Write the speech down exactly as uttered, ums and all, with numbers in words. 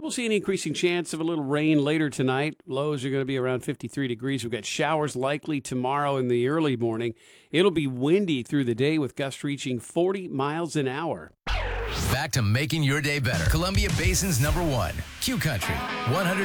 we'll see an increasing chance of a little rain later tonight. Lows are going to be around fifty-three degrees. We've got showers likely tomorrow in the early morning. It'll be windy through the day with gusts reaching forty miles an hour. Back to making your day better. Columbia Basin's number one, Q Country, one hundred